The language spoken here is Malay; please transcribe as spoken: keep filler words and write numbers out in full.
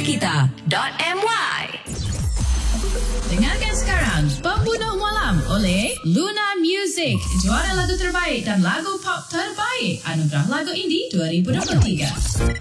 kita dot my. Dengarkan sekarang Pembunuh Malam oleh Luna Music, juara lagu terbaik dan lagu pop terbaik Anugerah Lagu Indie dua ribu dua puluh tiga.